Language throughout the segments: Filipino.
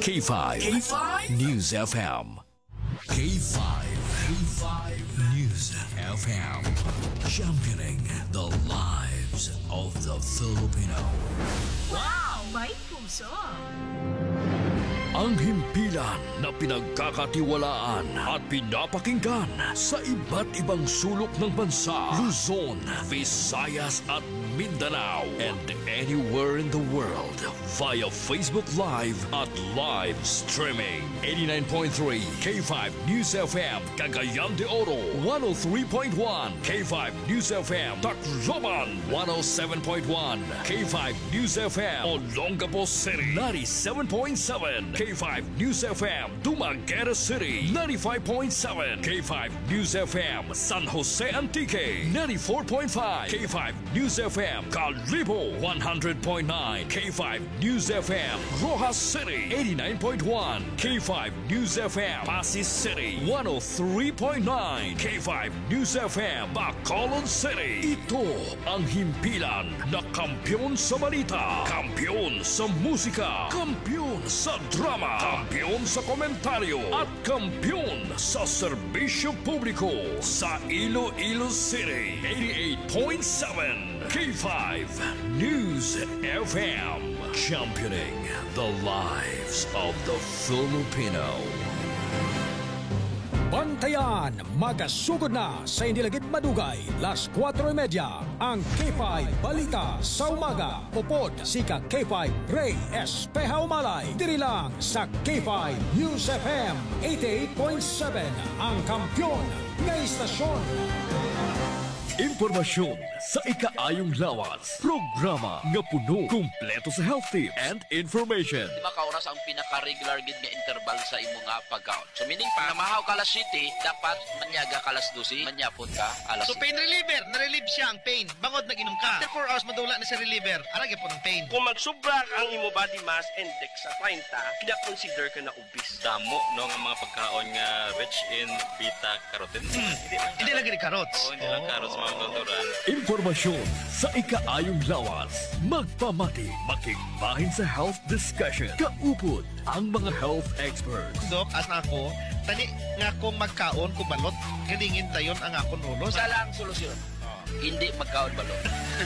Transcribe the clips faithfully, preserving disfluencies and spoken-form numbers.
K five. K five News F M. K five. K five News F M. Championing the lives of the Filipino. Wow! May puso! Ang himpilan na pinagkakatiwalaan at pinapakinggan sa iba't ibang sulok ng bansa, Luzon, Visayas at Mindanao, and anywhere in the world via Facebook Live at live streaming. eighty-nine point three K five News F M, Cagayan de Oro, one oh three point one K five News F M, Tacloban, one oh seven point one K five News F M, Olongapo City, ninety-seven point seven K five News F M, Dumaguete City, ninety-five point seven K five News F M, San Jose Antique, ninety-four point five K five News F M, Calibo, one hundred point nine K five News F M, Rojas City, eighty-nine point one K five News F M, Pasig City, one oh three point nine K five News F M, Bacolod City. Ito ang himpilan na kampyon sa balita, kampyon sa musika, kampyon sa drama, kampyon sa komentaryo at kampyon sa serbisyo publiko sa Iloilo City. eighty-eight point seven K five News F M, championing the lives of the Filipino. Bantayan, magasugod na sa Indilagit Madugay, las kwatro y media, ang K five Balita sa Umaga. Upod si ka K five Ray Espeja Umalay. Diri lang sa K five News F M eighty-eight point seven, ang kampyon ng istasyon. Impormasyon sa ikaayong lawas. Programa nga puno, kumpleto sa health tips and information. Lima ka oras ang pinaka-regular gid nga interval sa imo nga pagkaon. So meaning pa, namahaw ka alas siyete, dapat manyaga ka alas dose, manyapon ka alas So pain reliever, na-relieve siya ang pain. Bangod nag-inom ka. After four hours madula na si reliever, aragya po ng pain. Kung magsubra ang imo body mass index sa thirty, kina-consider ka na obese. Damo no nga mga pagkaon nga rich in beta carotene. Hmm. Hindi lang gini carrots. Oo, hindi lang carrots mga tuturan. Impormasyon sa ikaayong lawas. Magpamati, makigbahin sa health discussion. Kaupod ang mga health experts. Dok, as na ako, tani nga kong magkaon ko balot, galingin tayon ang akong ulo. Isa lang ang solusyon. Hindi magkaon balot.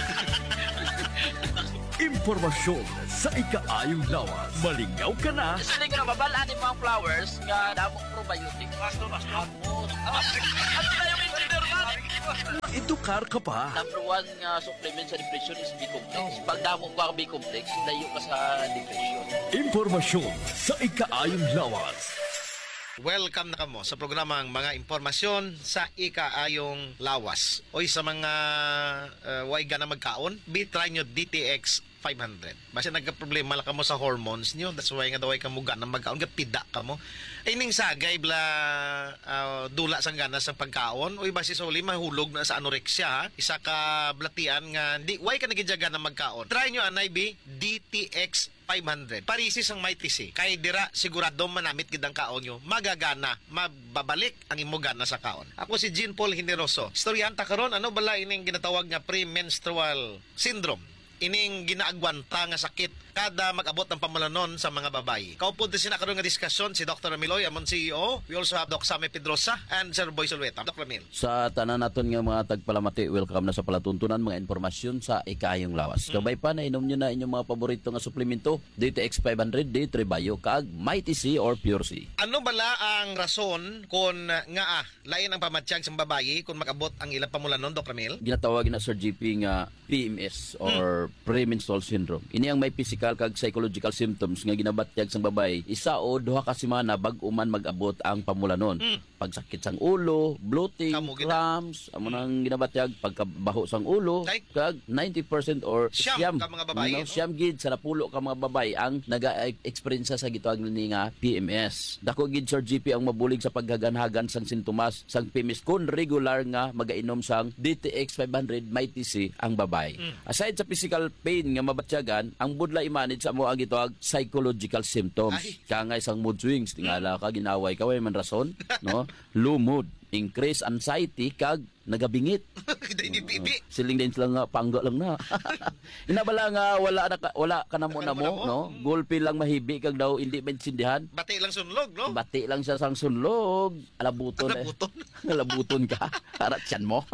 Impormasyon sa ikaayong lawas. Malingaw ka na. Kasi hindi ka na babalaan yung mga flowers nga damong probiotic. Pasto, pasto. Amos. At sila yung engineer man. Edukar ka pa. Number one nga supplement sa depression is B-complex. Pag damong ka B-complex, layo ka sa depression. Impormasyon sa ikaayong lawas. Welcome na kamo sa programang mga impormasyon sa ikaayong lawas. Oy, sa mga uh, way na magkaon, bitry nyo D T X five hundred. Basta nagka-problema lang kamo sa hormones nyo. That's why nga daw ay kamuga na magkaon. Kapida kamo. Ay ning sagay, bla uh, dula sang ganas sa pagkaon. Oy, basi suli mahulog na sa anorexia. Ha? Isa ka blatian nga, di, why ka nagidyaga na magkaon? Try nyo, anay, B, D T X five hundred. Parisis ang may tisi. Kay dira, sigurado manamit gidang kaon nyo. Magagana. Mababalik ang imogana sa kaon. Ako si Jean Paul Generoso. Storyanta karon, ano bala ining ginatawag nga premenstrual syndrome? Ining ginaagwanta nga sakit kada mag-abot ng pamulanon sa mga babae. Kaupod din sina karon nga diskusyon si Doctor Miloy, amon C E O. We also have Doc Sammy Pedrosa and Sir Boy Solweta. Doctor Mil. Sa tanan naton nga mga tagpalamati, welcome na sa palatuntunan mga informasyon sa ikayong lawas. Mm. Kabay pa na inom nyo na inyong mga paborito nga suplemento, D T X five hundred, D three Bio, kaag Mighty C or Pure C. Ano bala ang rason kung nga ah, lain ang pamatsyag sa babae kung mag-abot ang ilang pamulanon, Doctor Mil? Ginatawag na Sir G P nga P M S or mm. premenstrual syndrome. Ini ang may physical kag psychological symptoms nga ginabatyag sang babae. Isa o duha ka semana bag-o man mag-abot ang pamulanon. Mm. Pagsakit sang ulo, bloating, cramps, amo nang ginabatyag pagkabaho sang ulo, Ay. kag ninety percent or Siyam siyam ka mga babae, no? no? Siyam gid sa napulo ka mga babae ang naga-experience sa gitawag ni nga P M S. Dako gid Sir G P ang mabulig sa paghaganhagan sang sintomas sang P M S kun regular nga magainom sang D T X five hundred Mighty C ang babae. Mm. Aside sa physical pain nga mabatyagan, ang budla i-manage sa mo ang gitawag psychological symptoms. Ay. Kangay sang mood swings, tingala ka ginaway ka way man rason, no? Low mood, increase anxiety kag nagabingit. Hindi bibi. Siling din sila nga pangga lang na. Inabala nga wala na ka, wala ka na mo na mo, no? Gulpi lang mahibi kag daw hindi maintindihan. Bati lang sunlog, no? Bati lang siya sang sunlog. Alabuton. Alabuton. Eh. Alabuton ka. Harat siyan mo.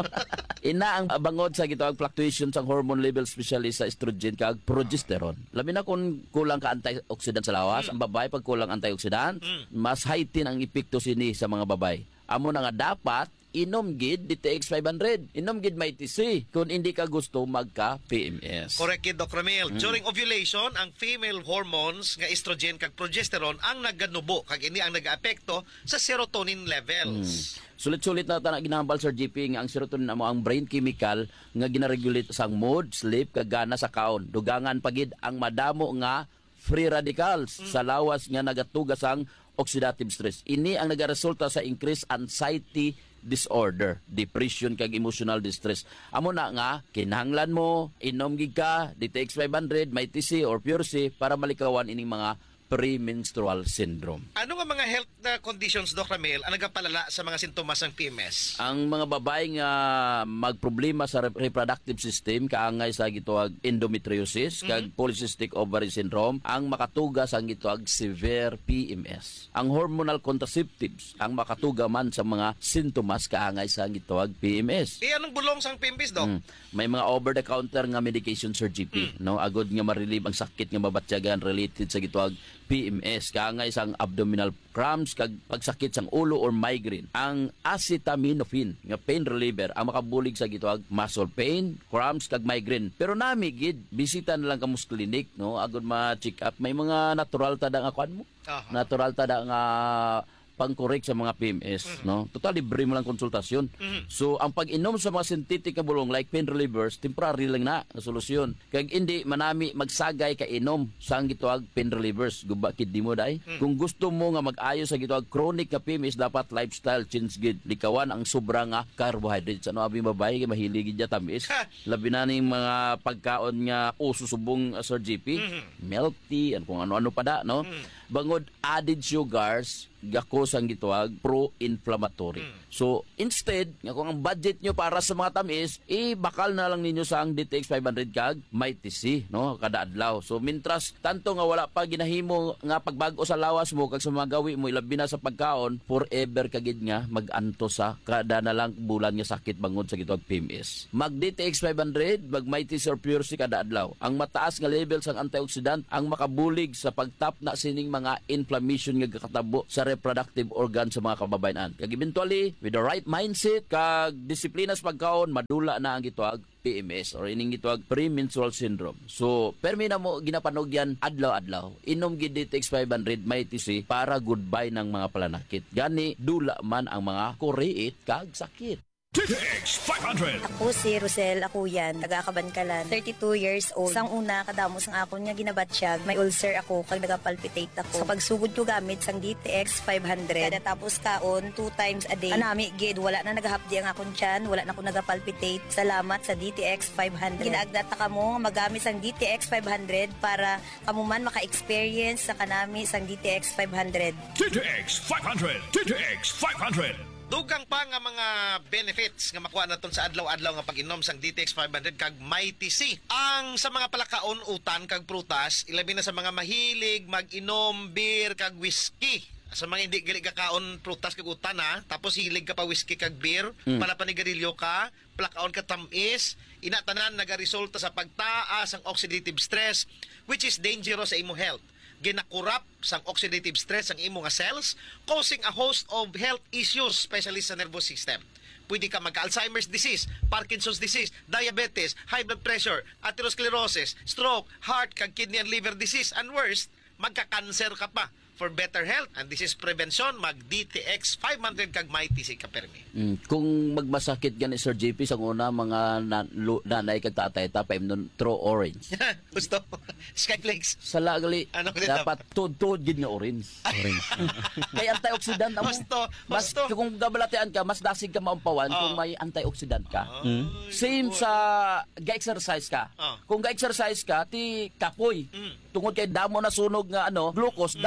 Ina ang bangod sa gitawag fluctuation sa hormone level specialist sa estrogen kag progesterone. Labi na kung kulang ka antioxidant sa lawas, mm. ang babae pag kulang antioxidant, mm. mas heighten ang epekto sini sa mga babae. Amo na nga dapat inom gid D T X five hundred. Inom gid may T C kung hindi ka gusto magka-P M S. Correct kid, Doc Ramil. Mm. During ovulation, ang female hormones nga estrogen kag progesterone ang naganubo kag ini ang nagaapekto sa serotonin levels. Mm. Sulit-sulit na ta na ginahambal Sir G P nga ang serotonin amo ang brain chemical nga ginaregulate sang mood, sleep kag gana sa kaon. Dugangan pagid ang madamo nga free radicals mm. sa lawas nga nagatugas ang oxidative stress. Ini ang nagaresulta sa increased anxiety disorder, depression kag emotional distress. Amo na nga kinahanglan mo inom gid ka D T X five hundred, may T C or Pure C para malikawan ining mga premenstrual syndrome. Ano nga mga health na conditions, Doc Ramil, ang nagapalala sa mga sintomas ng P M S? Ang mga babae nga magproblema sa rep- reproductive system kaangay sa gituag endometriosis kag mm-hmm. polycystic ovary syndrome ang makatuga sa gituag severe P M S. Ang hormonal contraceptives ang makatuga man sa mga sintomas kaangay sa gituag P M S. Eh anong bulong sang P M S, Doc? Mm. May mga over the counter nga medication Sir G P, mm. no, agod nga ma-relieve ang sakit nga mabatyagan related sa gituag P M S, kaangay sang abdominal cramps kag pagsakit sang ulo or migraine. Ang acetaminophen nga pain reliever ang makabulig sa gituag muscle pain, cramps kag migraine. Pero nami gid bisita na lang kamo sa clinic, no, agud ma-check up. May mga natural tada nga kuan mo. Uh-huh. Natural tada nga pang-correct sa mga P M S, mm-hmm. no? Total libre mo lang konsultasyon. Mm-hmm. So ang pag-inom sa mga synthetic nga bulong like pain relievers, temporary lang na na solusyon. Kag hindi manami magsagay ka inom sa ang gituag pain relievers. Guba kid di mo dai. Mm-hmm. Kung gusto mo nga mag-ayo sa gituag chronic nga P M S, dapat lifestyle change gid. Likawan ang sobra nga carbohydrates. Ano abi babae kay mahilig gid tamis. Labi na ning mga pagkaon nga ususubong uh, Sir G P, mm-hmm. milk tea, and kung ano-ano pa da, no? Mm-hmm. Bangod added sugars gako sang gituag pro-inflammatory. Mm. So, instead, nga kung ang budget nyo para sa mga tamis, eh, bakal na lang ninyo sa ang D T X five hundred kag may T C, no? Kada adlaw. So, mintras, tanto nga wala pa ginahimo nga pagbago sa lawas mo, kag sa mga gawi mo, ilabi na sa pagkaon, forever kagid nga mag-anto sa kada na lang bulan nga sakit bangod sa gituag P M S. Mag D T X five hundred, mag may T C or Pure C kada adlaw. Ang mataas nga level sang antioxidant ang makabulig sa pagtap na sining mga inflammation nga kakatabo sa reproductive organ sa mga kababayan. Kag eventually, with the right mindset, kag disiplina sa pagkaon, madula na ang gituag P M S or ining gituag premenstrual syndrome. So, permi na mo ginapanog yan adlaw-adlaw. Inom gid D T X five hundred may T C para goodbye ng mga palanakit. Gani, dula man ang mga koreet kag sakit. D T X five hundred. Ako si Rosel Akuyan, taga Kabankalan, thirty-two years old. Sang una, kadamos ang akon nga ginabatsyag, may ulcer ako, kag nagapalpitate ako. Sa pagsugod ko gamit sang D T X five hundred, kada tapos kaon, two times a day. Anami, gid, wala na nagahapdi ang akon tiyan, wala na ako nagapalpitate. Salamat sa D T X five hundred. Ginaagdata ka mo, magamit sang D T X five hundred para kamo man maka-experience sa kanami sang D T X five hundred. D T X five hundred. D T X five hundred. Dugang pa nga mga benefits nga makuha naton sa adlaw-adlaw nga pag-inom sang D T X five hundred kag may T C. Ang sa mga palakaon, utan kag prutas, ilabi na sa mga mahilig mag-inom beer kag whiskey. Sa mga hindi gali kakaon prutas kag utan ha, tapos hilig ka pa whiskey kag beer, mm. panapanigarilyo ka, palakaon ka tamis, inatanan nagaresulta sa pagtaas ang oxidative stress which is dangerous sa imo health. Ginakurap sang oxidative stress ang imo nga cells, causing a host of health issues, especially sa nervous system. Pwede ka magka-Alzheimer's disease, Parkinson's disease, diabetes, high blood pressure, atherosclerosis, stroke, heart, kag kidney and liver disease, and worst, magka-cancer ka pa. For better health, and this is prevention, mag-D T X five hundred kag may T C ka permi. Mm, kung magmasakit gani Sir J P, sang una mga na, lu, nanay kag tatay tapay nun throw orange. Gusto? Skyflakes. Sa lagali, ano dapat tuod-tuod gid nga orange. Orange. Kay antioxidant amo. Gusto, mas gusto. kung gabalatian ka, mas dasig ka maumpawan oh. kung may antioxidant ka. Oh. Mm. Same sa ga-exercise ka. Oh. Kung ga-exercise ka, ti kapoy. Mm. Tungod kay damo na sunog nga ano, glucose, mm. damo na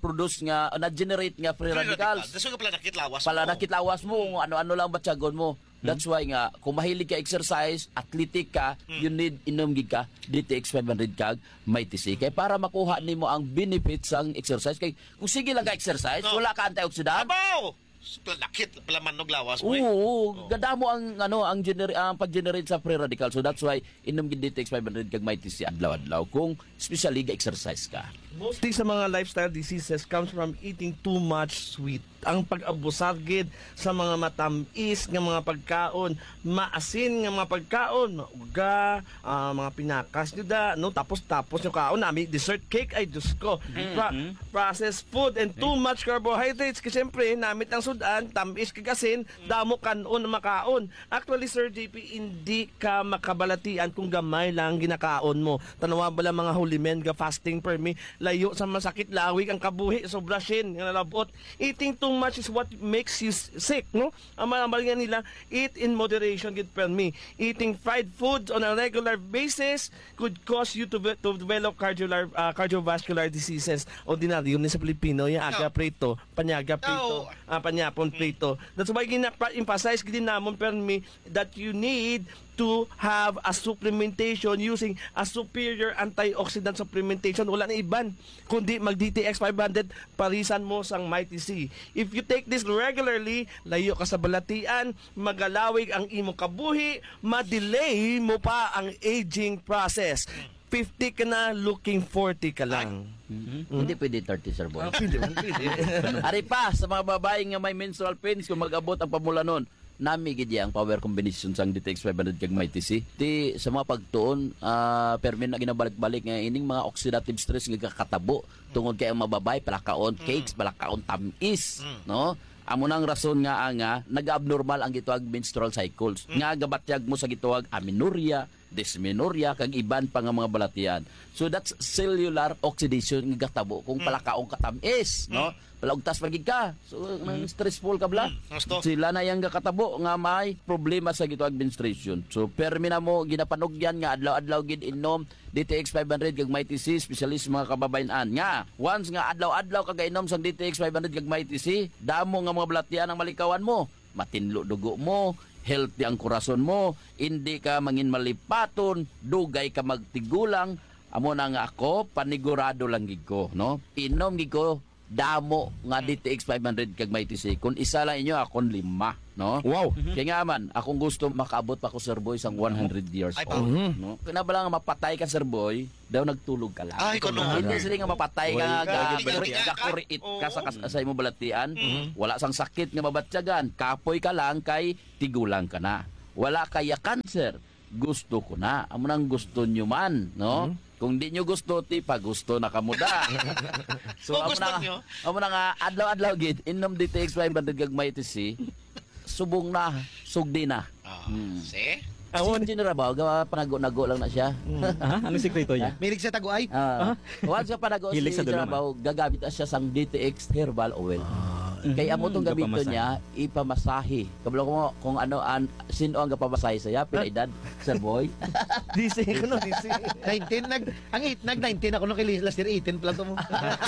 na-produce nga, na-generate nga free radicals. Daso ka pala nakitlawas Pala mo. nakitlawas mo, kung ano-ano lang batyagon mo. That's why nga, kung mahilig ka exercise, athletic ka, you need inom gid ka, D T X five hundred kag may T C. Kay para makuha nimo ang benefits sang exercise. Kay kung sige lang ka exercise, No. wala ka antioxidant. Abaw! Lakit pala manog lawas mo. eh. Oo, ganda mo ang ano ang gener ang pag-generate sa free radical. So that's why inom gid D T X five hundred kag may T C adlaw-adlaw kung especially ga exercise ka. Mostly sa mga lifestyle diseases comes from eating too much sweet. Ang pag-abusar gid sa mga matamis nga mga pagkaon, maasin nga mga pagkaon, uga, ah, mga pinakas nyo da, no? Tapos tapos yung kaon nami dessert cake ay Diyos ko. Pra- processed food and too much carbohydrates kasi syempre namit ang sudan, tamis kagasin, damo kanon na makaon. Actually Sir J P, hindi ka makabalatian kung gamay lang ginakaon mo. Tanawa bala mga holy men ga fasting per me, layo sa masakit lawig ang kabuhi sobra shin nga nalabot. Eating too much is what makes you sick, no? Ang mga nga nila, eat in moderation gid per me. Eating fried foods on a regular basis could cause you to, to develop cardiovascular uh, cardiovascular diseases. Ordinaryo ni sa Pilipino yung aga preto, panyaga preto, No. uh, panyapon preto. That's why gina-emphasize gid namon per me that you need to have a supplementation using a superior antioxidant supplementation. Wala na iban kundi mag D T X five hundred parisan mo sang Mighty C. If you take this regularly, layo ka sa balatian, magalawig ang imong kabuhi, ma-delay mo pa ang aging process. fifty ka na, looking forty ka lang. Hindi pwede thirty, sir boy. Ah, pwede, pwede. Ari pa sa mga babae nga may menstrual pains kung mag-abot ang pamulanon. Nami gid ang power combination sang D T X five hundred kag may T C. Ti sa mga pagtuon, ah permin na ginabalik-balik nga ining mga oxidative stress nga kakatabo tungod kay ang mababay palakaon cakes, palakaon tamis, no? Amo nang rason nga nga nag-abnormal ang gituag menstrual cycles. Nga gabatyag mo sa gituag amenorrhea, dysmenorrhea kag iban pa nga mga balatian. So that's cellular oxidation nga gatabo kung palakaong katamis, no? Palagtas pagig ka. So nang stressful ka bla. Gusto. Sila na yang kakatabo nga may problema sa gituag menstruation. So permi na mo ginapanugyan nga adlaw-adlaw gid inom D T X five hundred kag may T C, especially sa mga kababayan-an. Nga once nga adlaw-adlaw kag inom sang D T X five hundred kag may T C, damo nga mga balatian ang malikawan mo. Matinlo dugo mo, healthy ang kurason mo, hindi ka mangin malipaton, dugay ka magtigulang. Amo na nga ako, panigurado lang gid ko, no? Inom gid ko damo nga D T X five hundred kag may T C. Kung isa lang inyo, akong lima, no? Wow. Kaya nga man, akong gusto makaabot pa ko, Sir Boy, sang one hundred years Ay, old. No? Kaya ba lang mapatay ka, Sir Boy, daw nagtulog ka lang. Ay, kuno. Hindi sila nga mapatay ka, Wala ga, ka, ga, ga, gakuriit ka sa, oo. sa imo balatian. Wala sang sakit nga mabatyagan. Kapoy ka lang kay tigulang ka na. Wala kaya cancer. Gusto ko na. Amo nang gusto nyo man, no? Kung di nyo gusto, ti pa gusto na kamuda. Kung amo gusto na, nyo. amo na nga, adlaw-adlaw gid, inom D T X five hundred kag may T C, subong na, sugdi na. Ah, Hmm. see? Ako ni Rabaw, gawa panago-nago lang na siya. Ah, anong sekreto niya? Milig sa taguay. Ah, once sa panago si Hilig sa dulong, Rabaw, gagamit na siya sang D T X herbal oil. Kaya amo tong gamito Gapamasahe. niya, ipamasahe. Kabalo ko mo kung ano an sino ang gapamasahe sa iya, pila edad, Sir Boy. D C ko no, D C. nineteen nag ang eight nag nineteen ako no kay last year eighteen pala to mo.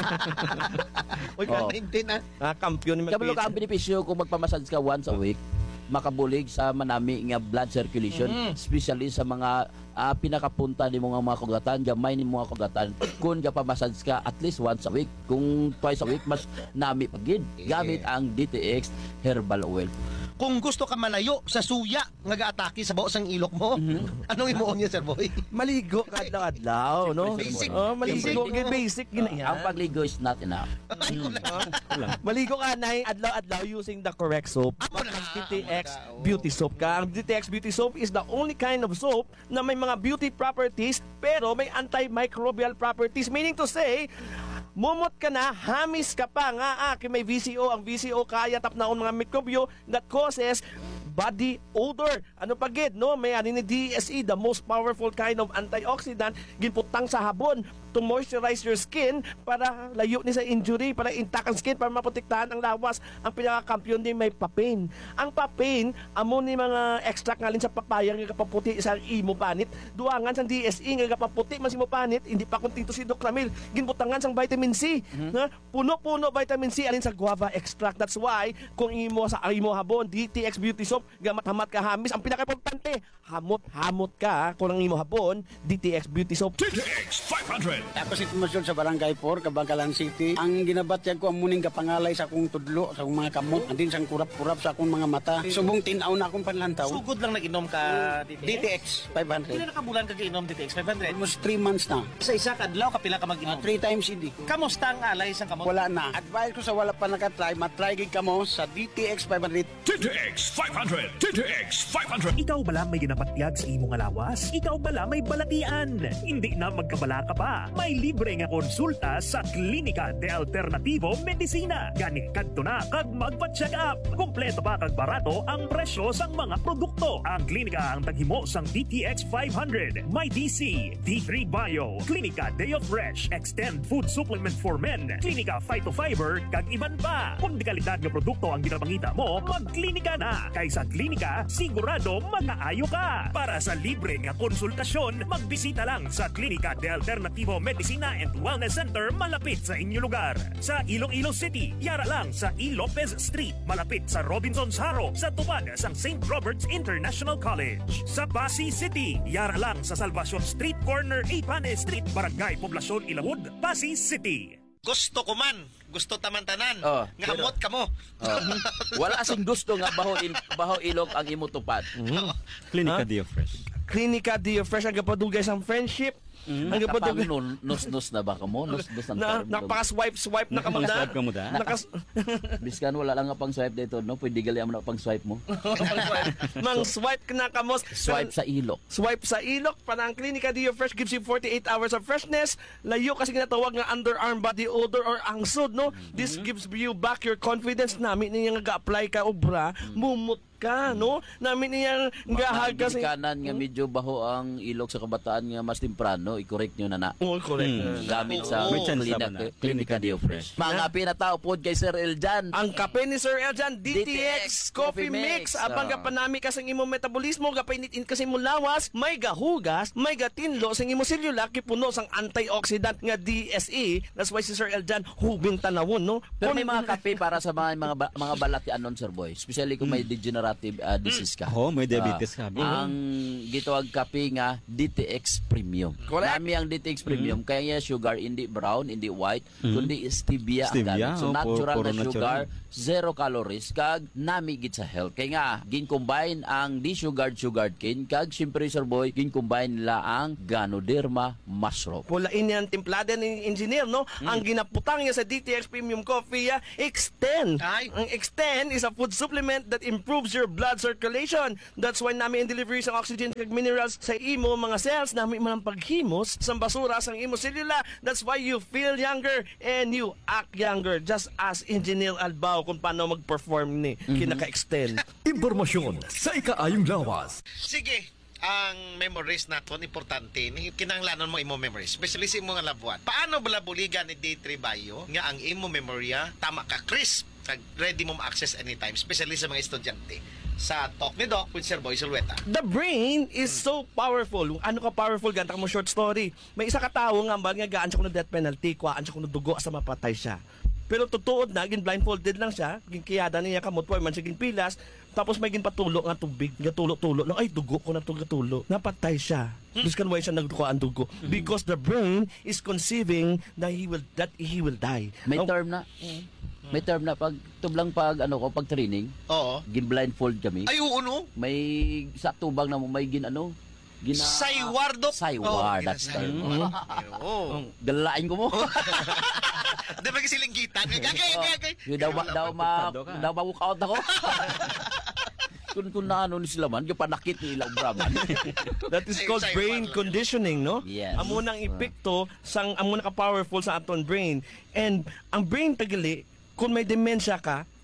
Oy ka Oh. nineteen ah. Ah, kampiyon ni Kabalo ka ang Mag-P H. benepisyo kung magpamassage ka once a week, makabulig sa manami nga blood circulation, especially sa mga ah, pinakapunta ni mga mga kugatan, gamay ni mga kugatan. Kung gapamassage ka at least once a week, kung twice a week, mas nami pagid. Gamit ang D T X herbal oil. Kung gusto ka malayo sa suya nga gaatake sa baos ang ilok mo, anong imuon niya Sir Boy? Maligo ka adlaw-adlaw, no? Basic. Oh, maligo Basic. gid basic gina yan. Ang pagligo is not enough. Maligo ka na adlaw-adlaw using the correct soap. Amo na. D T X beauty soap ka. Ang D T X beauty soap is the only kind of soap na may mga beauty properties pero may antimicrobial properties. Meaning to say, mumot ka na, hamis ka pa nga ah, kay may V C O. Ang V C O kaya tapnaon mga mikrobyo that causes body odor. Ano pagid, no? May ani ni D S E, the most powerful kind of antioxidant, ginputang sa habon to moisturize your skin para layo ni sa injury, para intact ang skin, para maprotektahan ang lawas. Ang pinaka-kampiyon din may papain. Ang papain, amo ni mga extract ngalin sa papaya nga kapaputi sa imo panit. Duangan sa D S E nga kapaputi man si mo panit, hindi pa kuntito si Doc Ramil. Ginbutangan sang vitamin C. Mm-hmm. Na puno-puno vitamin C alin sa guava extract. That's why kung imo sa imo habon D T X Beauty Soap gamat-hamat ka hamis, ang pinaka-importante, hamot-hamot ka kung ang imo habon D T X Beauty Soap. D T X five hundred. Ako si Tumasyon sa Barangay four, Kabangkalan City. Ang ginabatyag ko ang muning kapangalay sa akong tudlo, sa akong mga kamot, andin sang kurap-kurap sa akong mga mata. Subong tinaw na akong panlantaw. Sugod lang nag-inom ka D D T T X. X five hundred. Pila na ka bulan ka inom D T X five hundred? Almost three months na. Sa isa ka adlaw kapila ka mag-inom. Uh, three times hindi. Kamusta ang alay sa kamot? Wala na. Advice ko sa wala pa nakatry, matry gig kamo sa D T X five hundred. D T X five hundred. D T X five hundred. Ikaw bala may ginapatyag sa imong alawas? Ikaw bala may balatian? Hindi na magkabala ka pa. May libre nga konsulta sa Klinika de Alternativo Medicina. Gani kadto na kag magpa-check up. Kompleto pa kag barato ang presyo sang mga produkto. Ang klinika ang taghimo sang D T X five hundred. May D C, D three Bio, Klinika Deo Fresh, Extend Food Supplement for Men, Klinika Phytofiber, kag iban pa. Kung di kalidad nga produkto ang ginapangita mo, magklinika na. Kaysa klinika, sigurado makaayo ka. Para sa libre nga konsultasyon, magbisita lang sa Klinika de Alternativo Medicina and Wellness Center malapit sa inyong lugar. Sa Iloilo City, yara lang sa E. Lopez Street, malapit sa Robinson's Haro, sa tupad sang Saint Robert's International College. Sa Pasig City, yara lang sa Salvacion Street, corner Ipane Street, Barangay Poblacion, Ilawod, Pasig City. Gusto ko man, gusto taman-tanan. Oh, nga pero- hamot ka mo. Oh. Wala sing gusto nga baho il, baho ilok ang imo tupad. Klinika Dio Fresh. Klinika Deo Fresh ang kapadugay sang friendship. Mm, Ang kapag kapadugay. nun- nus-nus na ba ka mo? Nus-nus ang Na, term. nakapaka-swipe-swipe na ka mo na. Nakapaka-swipe ka mo da? Nakas... Biskan wala lang nga pang swipe dito, no? Pwede gali mo na pang swipe mo. Mang swipe ka na ka mo. Swipe sa ilok. Swipe sa ilok. Panang Klinika Deo Fresh gives you forty-eight hours of freshness. Layo kasi ginatawag nga underarm body odor or angsod, no? This gives you back your confidence. Namin niya nga ga-apply ka obra, mumut ka, no? Namin niya nga haga Mga kanan nga medyo baho ang ilok sa kabataan nga mas temprano, i-correct nyo na na. Oh, correct. Hmm, gamit sa May chance Klinika, naman na. Klinika Deo Fresh. Mga pinatao po kay Sir Eljan. Ang kape ni Sir Eljan, D T X Coffee Mix. Abang Ah. gapanami ka sa imong metabolismo, gapainit-in kasi mo lawas, may gahugas, may gatinlo sa imong selula, kipuno sang antioxidant nga D S E. That's why si Sir Eljan hubing tanawon, no? Pero may mga kape para sa mga mga, ba- mga balatian nun, Sir Boy. Especially kung may degenerative uh, disease ka. Oh, may diabetes ka. Ah, ang gitawag kape nga D T X Premium. Correct. Nami ang D T X Premium, kaya niya sugar hindi brown, hindi white, kundi stevia, ang Stevia, gamit. So oh, natural puro na sugar, zero calories, kag nami git sa health. Kaya nga, gin-combine ang di-sugared sugared cane, kag syempre, Sir Boy, gin-combine nila ang Ganoderma mushroom. Pulain yan timplada ni engineer, no? Ang ginaputang niya sa D T X Premium Coffee, ah, Extend. Ay. Ang Extend is a food supplement that improves your blood circulation. That's why namin in delivery sa oxygen kag minerals sa imo mga cells, namin man ang paghimos sa basura sa imo selula. That's why you feel younger and you act younger, just as Engineer Albao kung paano mag-perform ni kinaka-extend. Impormasyon sa ikaayong lawas. Sige, ang memories naton importante ni kinahanglanon mo imo memories, especially sa imo nga labuan. Paano bala buligan ni D three Bio nga ang imo memorya tama ka crisp kag ready mo ma-access anytime, especially sa mga estudyante. Sa Talk ni Doc with Sir Boy Silveta. The brain is so powerful. Ano ka powerful? Ganta mo short story. May isa ka tao nga ba nga gaan siya kuno death penalty, kuhaan siya kuno dugo sa mapatay siya. Pero tutuod na, gin blindfolded lang siya, gin kiyada niya kamot po, man siya gin pilas, tapos may gin patulo nga tubig, nga tulo-tulo lang, ay dugo ko na tulo-tulo. Napatay siya. This kan why siya nagduko ang dugo. Because the brain is conceiving that he will that he will die. May Oh, term na. May term na pag tublang pag ano ko pag training, Oo. gin blindfold kami. Ay, oo, no? May sa tubang na mo may gin ano, gina Saywar, Doc. Saywar, Oo, that's gina- term. Oo. Galain ko mo. Di ba kasi linggitan? Gagay, gagay. Yung daw ma- daw ma daw ma-walk out ako. Kung kung na ano ni sila man, yung panakit ni ilang braman. That is Say- called say brain what? conditioning, no? Yes. Amo nang epekto sang amo na ka-powerful sa aton brain. And ang brain tagali, kung may demensya ka,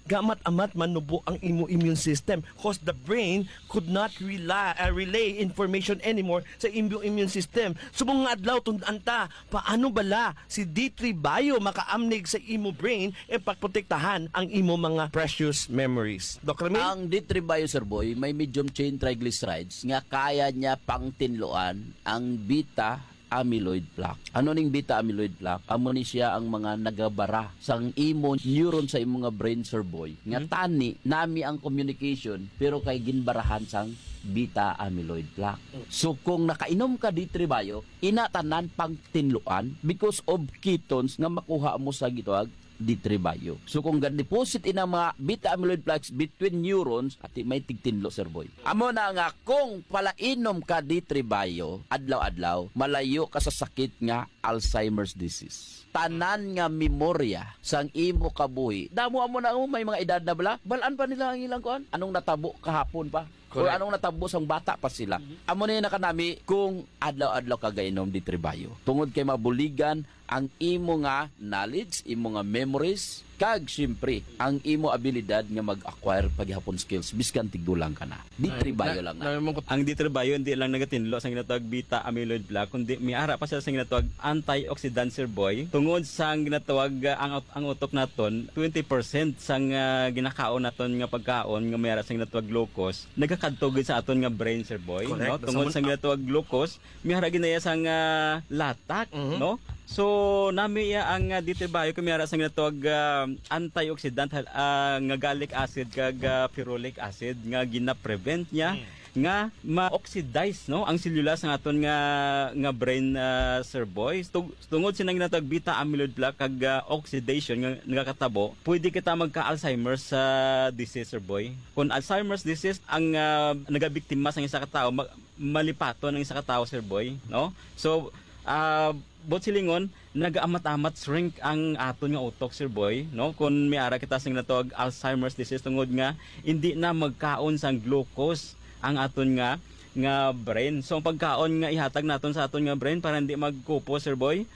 gamat-amat manubo ang imo immune system cause the brain could not rely, uh, relay information anymore sa imo immune system. So mga adlaw tundanta, paano bala si D three Bio makaamnig sa imo brain e pagprotektahan ang imo mga precious memories. Doctor Ramil? Ang D three Bio, Sir Boy, may medium chain triglycerides nga kaya niya pang tinluan ang beta amyloid plaque. Ano ning beta amyloid plaque? Amo ni siya ang mga nagabara sang imo neuron sa imong nga brain, Sir Boy. Nga tani nami ang communication pero kay ginbarahan sang beta amyloid plaque. So kung nakainom ka D three Bio, inatanan pang tinluan because of ketones nga makuha mo sa gitawag D three Bio. So kung gan-deposit ina mga beta amyloid plaques between neurons at may tigtinlo, Sir Boy. Amo na nga kung palainom ka D three Bio adlaw-adlaw, malayo ka sa sakit nga Alzheimer's disease. Tanan nga memorya sang imo kabuhi. Damo amo na mo may mga edad na bala, balaan pa nila ang ilang kuan. Anong natabo kahapon pa? O anong natabo sang bata pa sila. Amo na yun nakanami kung adlaw-adlaw ka gainom D three Bio. Tungod kay mabuligan ang imo nga knowledge, imo nga memories, kag siyempre ang imo abilidad nga mag-acquire paghihapon skills biskan tigdulang ka na. D three Bio lang na. Ang D three Bio hindi lang nagatinlo sa ginatawag beta amyloid plaque kundi miara pa siya sa ginatawag antioxidant, Sir Boy. Tungod sa ginatawag uh, ang ang utok naton twenty percent sang uh, ginakaon naton nga pagkaon nga miara sa ginatawag glucose nagakadtog sa aton nga brain, Sir Boy. No? Tungod sa ginatawag glucose miara ginaya sang uh, latak, mm-hmm. no? So nami ya ang uh, D three Bio kumiyara sa ginatawag uh, antioxidant uh, nga gallic acid kag uh, ferulic acid nga gina-prevent niya mm. nga ma-oxidize no ang selula sa aton nga nga brain, uh, Sir Boy. Tungod sa ginatawag beta amyloid plaque kag uh, oxidation nga nagakatabo, pwede kita magka-Alzheimer's uh, disease, Sir Boy. Kung Alzheimer's disease ang uh, nagabiktima sa isa ka tawo, ma- malipaton ang isa ka tawo, Sir Boy, no? So uh, bot silingon nagaamat-amat shrink ang aton nga utok, Sir Boy, no? Kung may ara kita sing natawag Alzheimer's disease tungod nga hindi na magkaon sang glucose ang aton nga nga brain. So ang pagkaon nga ihatag naton sa aton nga brain para hindi magkupo, Sir Boy,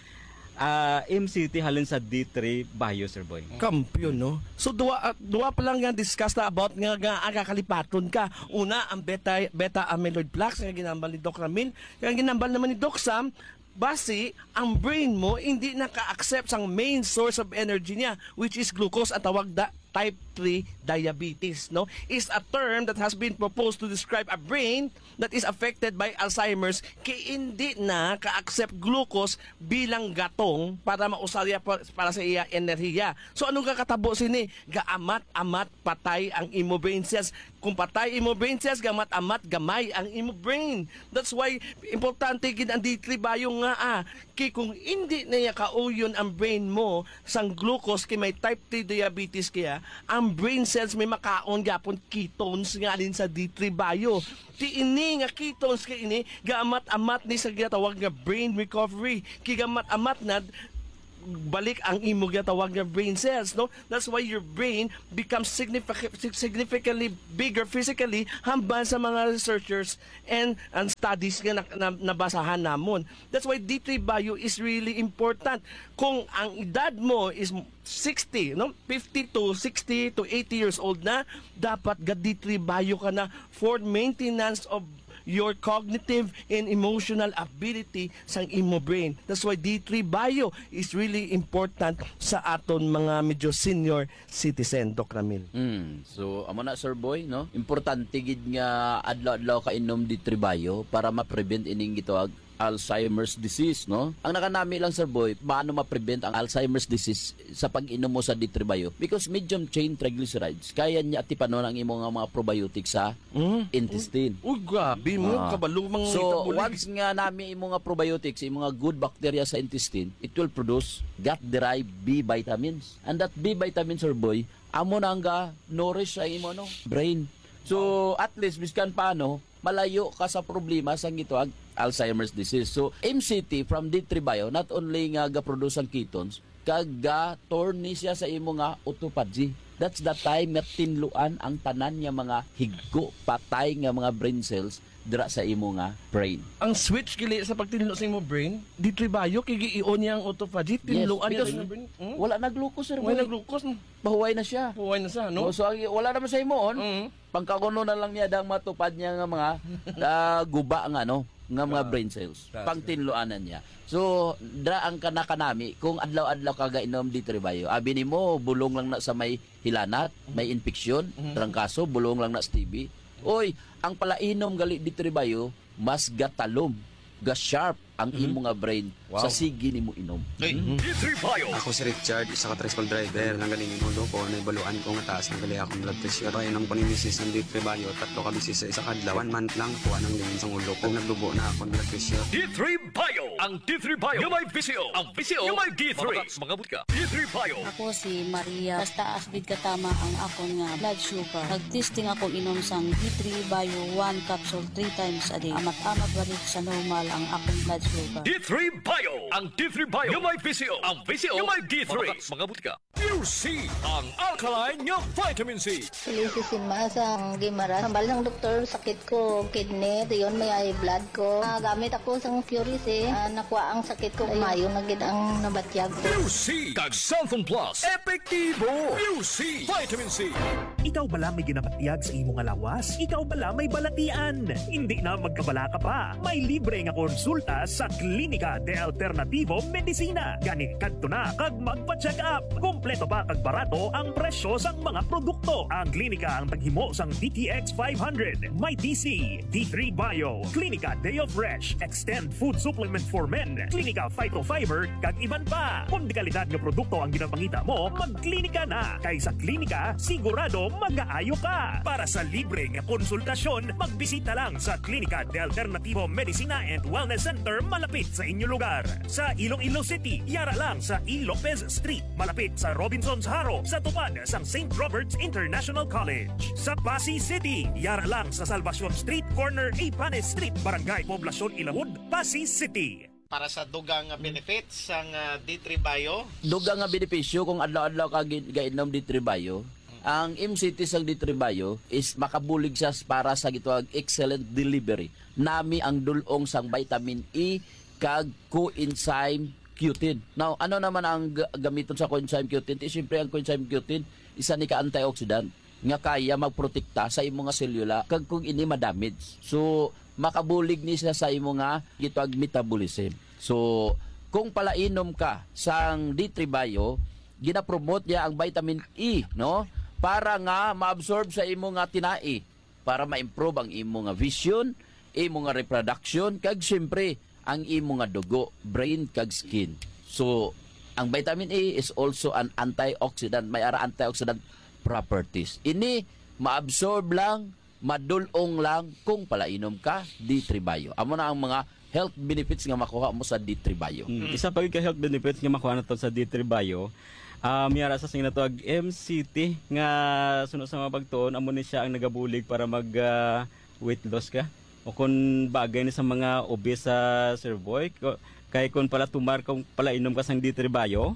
uh, M C T halin sa D three Bio, Sir Boy. Kampiyon, no? So duwa uh, duwa pa lang nga discuss na about nga nga kakalipaton ka. Una ang beta beta amyloid plaques nga ginambal ni Doc Ramil, nga ginambal naman ni Doc Sam. Base, ang brain mo hindi naka-accept ang main source of energy niya, which is glucose at tawag da type three diabetes, no? Is a term that has been proposed to describe a brain that is affected by Alzheimer's kay hindi na ka-accept glucose bilang gatong para mausarya para sa iya enerhiya. So anong kakatabo sini? Gaamat-amat patay ang imo brain cells. Kung patay imo brain cells, gamat-amat gamay ang imo brain. That's why importante gid ang D three Bio nga ah. Kay kung hindi na ya kauyon ang brain mo sang glucose kay may type three diabetes kaya, ang brain cells may makaon gapon ketones nga din sa D three Bio. Ti ini nga ketones kay ini gamat-amat ni sa ginatawag nga brain recovery. Kay gamat-amat na balik ang imo gatawag nga brain cells, no? That's why your brain becomes significant, significantly bigger physically hamban sa mga researchers and and studies nga na, na, nabasahan namon. That's why D three Bio is really important. Kung ang edad mo is sixty, no? fifty to sixty to eighty years old na, dapat ga D three Bio ka na for maintenance of your cognitive and emotional ability sang imo brain. That's why D three Bio is really important sa aton mga medyo senior citizen, Doc Ramil. Mm. So, amo na, Sir Boy, no? Importante gid nga adlaw-adlaw ka inom D three Bio para ma-prevent ining gitawag Alzheimer's disease, no? Ang nakanami lang, Sir Boy, paano ma-prevent ang Alzheimer's disease sa pag-inom mo sa D three Bio? Because medium chain triglycerides, kaya niya atipanon ang imong mga probiotics sa mm. intestine. Uy, grabe mo, ah. kabalumang So, once nga nami imong mga probiotics, imong mga good bacteria sa intestine, it will produce gut-derived B vitamins. And that B vitamins, Sir Boy, amo na nga nourish sa imo no brain. So, at least, biskan paano, malayo ka sa problema sa gitawag Alzheimer's disease. So, M C T from D three Bio, not only nga ga-produce ang ketones, kag ga-turn ni siya sa imo nga autophagy. That's the time nga tinluan ang tanan nga mga higgo, patay nga mga brain cells dira sa imo nga brain. Ang switch kili sa pagtinlo sa imo brain, di tribayo kay giion niya ang autophagy tinloan because niya sa brain. Hmm? wala na glucose sir. Wala boy. glucose. no? Bahuway na siya. Buhay na sa no. No? So ang, wala naman sa imo Mm. pangkakuno na lang niya dang matupad niya nga mga ah, guba nga no nga mga brain cells. That's Pangtinloanan niya. So dra ang kanakanami kung adlaw-adlaw ka gainom di tribayo. Abi nimo bulong lang na sa may hilanat, may infeksyon, trangkaso, bulong lang na sa T B. Oy, ang palainom gali di tribayo mas gatalom, ga sharp ang imo nga brain sa sige nimo inom. Ako si Richard, isa ka tricycle driver. Nang galing yung ulo ko, naibaluan ko nga taas ng gali akong blood pressure. Kaya nang panimisis ng D three Bio, tatlo ka bisis sa isa kadlaw. One month lang, kuha ng limin sa ulo ko. Nagdubo na akong blood pressure. D three Bio. Ang D three Bio. Yung may V C O. Ang V C O. Yung may D three. Mga butka. D three Bio. Ako si Maria. Basta asbid katama ang akon nga blood sugar. Nag-testing ako inom sang D three Bio one capsule three times a day. Amat-amat balik sa normal ang akong blood sugar. D three Bio. Ang D three Bio. Yung may V C O. Ang V C O. Yung may D three. Mga butka. Pure C. Ang alkaline ng vitamin C. Lisi si Masa, ang gimara. Sambal ng doktor, sakit ko, kidney, yun may ay blood ko. Ah, gamit ako sa Puris eh. Ah, nakuha ang sakit ko. Mayo na gid ang nabatyag ko. Pure C. Kag Santhon Plus. Epektibo. Pure C. Vitamin C. Ikaw bala may ginabatyag sa imong lawas? Ikaw bala may balatian? Hindi na magkabala ka pa. May libre nga konsulta sa Klinika de Alternativo Medicina. Gani kadto na kag magpa-check up. Kompleto ba kag barato ang presyo sang mga produkto. Ang klinika ang taghimo sang D T X five hundred, may D C, D three Bio, Klinika Deo Fresh, Extend Food Supplement for Men, Klinika Phytofiber, kag iban pa. Kung di kalidad nga produkto ang ginapangita mo, magklinika na. Kay sa klinika, sigurado mag-aayo ka. Para sa libre nga konsultasyon, magbisita lang sa Klinika de Alternativo Medicina and Wellness Center malapit sa inyo lugar. Sa Iloilo City, yara lang sa E. Lopez Street, malapit sa Robinson's Haro, sa tupad sang Saint Robert's International College. Sa Pasig City, yara lang sa Salvacion Street, corner A. Panes Street, Barangay Poblacion Ilahud, Pasig City. Para sa dugang benefits sang uh, D three Bio, Dugang nga benepisyo kung adlaw-adlaw ka gi- gainom di tribayo, ang M C T sang di tribayo is makabulig siya para sa gitawag excellent delivery. Nami ang dulong sang vitamin E kag coenzyme Q ten. Now, ano naman ang g- gamiton sa coenzyme Q ten? Siyempre ang coenzyme Q ten isa ni ka antioxidant nga kaya magprotekta sa imo nga selula kag kung ini madamage. So makabulig ni siya sa imo nga gitawag metabolism. So kung palainom ka sang D three Bio, gina-promote niya ang vitamin E, no? Para nga ma-absorb sa imo nga tinai, para ma-improve ang imo nga vision, imo nga reproduction, kag siyempre ang imo nga dugo, brain kag skin. So ang vitamin E is also an antioxidant, may ara antioxidant properties. Ini ma-absorb lang, madulong lang kung palainom ka D three Bio. Amo na ang mga health benefits nga makuha mo sa D three Bio. Mm. Isa pa ka health benefits nga makuha nato sa D three Bio. Uh, miyara sa sing natawag M C T nga sunod sa mga pagtuon amo ni siya ang nagabulig para mag uh, weight loss ka. O kung bagay ni sa mga obese sa Sir Boy, kay kung pala tumar kung pala inom ka sang D three Bio,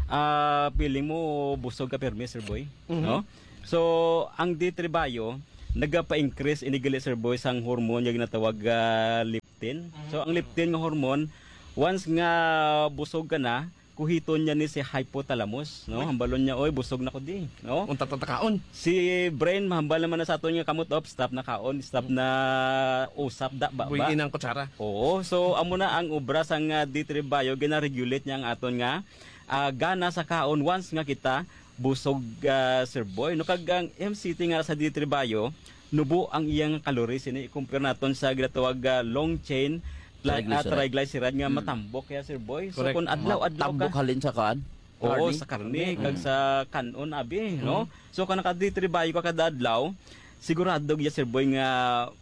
uh, feeling mo busog ka permi Sir Boy, mm-hmm. no? So ang D three Bio nagapa-increase inigali Sir Boy sang hormone nga ginatawag uh, leptin. So ang leptin nga hormone once nga busog ka na, kuhiton niya ni si hypothalamus, no? Hambalon niya, oy, busog na ko di, no? Unta tatakaon. Si brain mahambal naman na sa aton nga kamot op, stop na kaon, stop na usap da ba ba. Buigin ang kutsara. Oo, so amo na ang obra sang uh, D three Bio, gina-regulate niya ang aton nga uh, gana sa kaon once nga kita busog uh, Sir Boy. No kag ang M C T nga sa D three Bio, nubo ang iyang calories ini i-compare naton sa ginatawag uh, long chain triglyceride, uh, triglyceride nga hmm. matambok kaya Sir Boy. So correct. Kung adlaw-adlaw ka tambok halin sa kan? Oo, sa karne, kag mm. sa kanon abi, no? So kung naka D three Bio ka kada adlaw, sigurado ya Sir Boy nga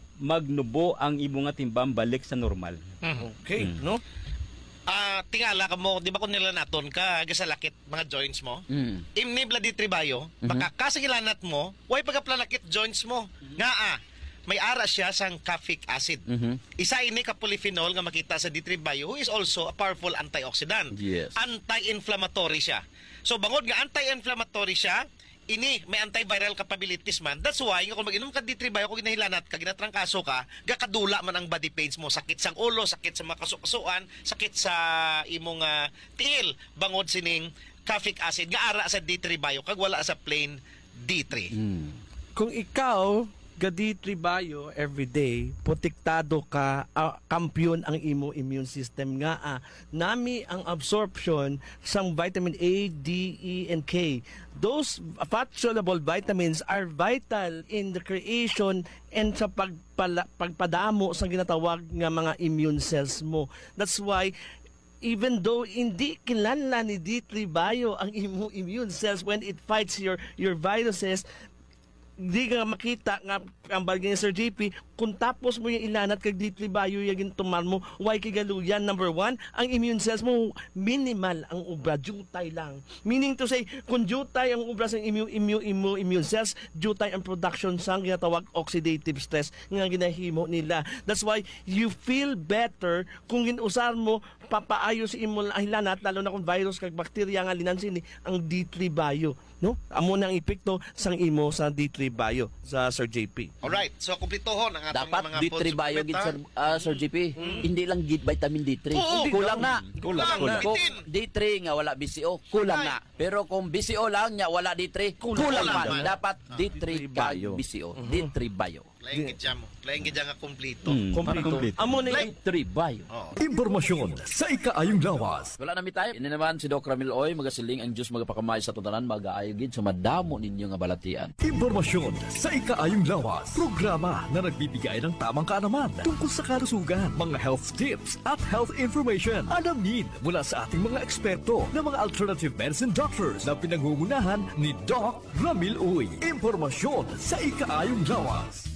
magnubo ang imo nga timbang balik sa normal. Okay, mm. no? Ah, uh, tingala ka mo, di ba kung nila naton ka gasalakit mga joints mo? Mm. Imnibla D three Bio, mm-hmm. baka kasagilanat mo, way pagaplanakit joints mo. Nga ah, may ara siya sang caffeic acid. Mm-hmm. Isa ini ka polyphenol nga makita sa D three Bio who is also a powerful antioxidant. Yes. Anti-inflammatory siya. So bangod nga anti-inflammatory siya, ini may antiviral capabilities man. That's why kung mag-inom ka D three Bio kung ginahilanat ka, ginatrangkaso ka, gakadula man ang body pains mo, sakit sa ulo, sakit sa makasukasuan, sakit sa imong uh, tiil, bangod sining caffeic acid nga ara sa D three Bio kag wala sa plain D three. Mm. Kung ikaw ga D three Bio everyday, protektado ka, uh, kampiyon ang imo immune system nga ah, nami ang absorption sang vitamin A, D, E, and K. Those fat-soluble vitamins are vital in the creation and sa pagpala, pagpadamo sa ginatawag nga mga immune cells mo. That's why even though hindi kinlanlan ni D three Bio ang imo immune cells when it fights your your viruses, di ka makita nga ang bagay ni Sir J P kung tapos mo yung ilanat kag D three Bio yung tumar mo, why kigaluyan? Number one, ang immune cells mo minimal ang ubra, jutay lang. Meaning to say, kung jutay ang ubra sa immune, immune, immune, immune cells, jutay ang production sang ginatawag oxidative stress nga ginahimo nila. That's why you feel better kung ginusar mo papaayo sa imo ilanat, lalo na kung virus kag bakterya nga linansin ang D three Bio. No? Amo nang epekto sang imo sa D three Bio sa Sir J P. Alright, so kumplitohon ang atong Dapat mga D food three Bio gid supplement, Sir, uh, Sir J P. Hindi lang gid vitamin D three. Oo, kulang na. kulang, kulang. Kung D three nga wala B C O, kulang na. Pero kung B C O lang nya wala D three, kulang, Kulang man. man. Dapat D three Bio, B C O, D three Bio. Laing gid mo. Laing gid nga kompleto. Hmm, para complete. Amo na D three Bio. Impormasyon sa ikaayong lawas. Wala na mi tayo. Ini naman si Doc Ramil Oy, magasiling ang Diyos magapakamay sa tutanan, mag-aayo gid sa madamo ninyo nga balatian. Impormasyon sa ikaayong lawas. Programa na nagbibigay ng tamang kaalaman tungkol sa kalusugan, mga health tips at health information. Alamin mula sa ating mga eksperto na mga alternative medicine doctors na pinangungunahan ni Doc Ramil Uy. Impormasyon sa ikaayong lawas.